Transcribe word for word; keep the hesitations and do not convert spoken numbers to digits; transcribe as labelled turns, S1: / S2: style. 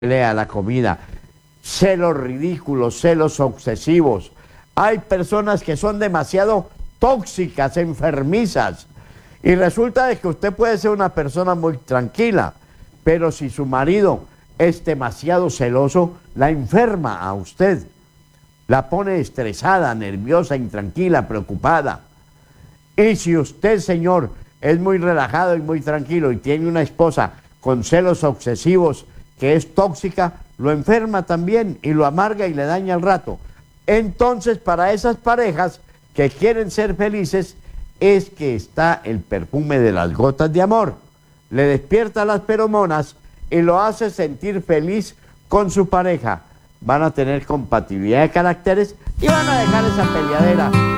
S1: a la comida, celos ridículos, celos obsesivos. Hay personas que son demasiado tóxicas, enfermizas, y resulta de que usted puede ser una persona muy tranquila, pero si su marido es demasiado celoso, la enferma a usted, la pone estresada, nerviosa, intranquila, preocupada. Y si usted, señor, es muy relajado y muy tranquilo y tiene una esposa con celos obsesivos que es tóxica, lo enferma también y lo amarga y le daña el rato. Entonces, para esas parejas que quieren ser felices, es que está el perfume de las gotas de amor. Le despierta las feromonas y lo hace sentir feliz con su pareja. Van a tener compatibilidad de caracteres y van a dejar esa peleadera